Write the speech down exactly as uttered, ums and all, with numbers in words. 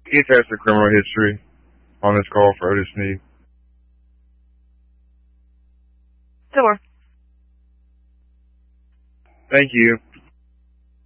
He has a criminal history on this call for Otis Sneed. Door. Thank you.